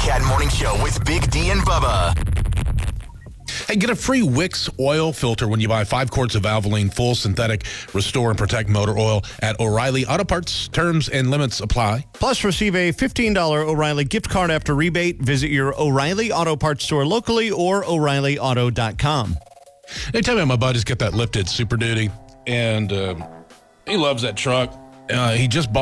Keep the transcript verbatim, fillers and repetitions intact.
Cat Morning Show with Big D and Bubba. Hey, get a free Wix oil filter when you buy five quarts of Valvoline Full Synthetic Restore and Protect Motor Oil at O'Reilly Auto Parts. Terms and limits apply. Plus, receive a fifteen dollars O'Reilly gift card after rebate. Visit your O'Reilly Auto Parts store locally or O'Reilly Auto dot com. Anytime my buddies get that lifted Super Duty, and uh, he loves that truck. Uh, he just bought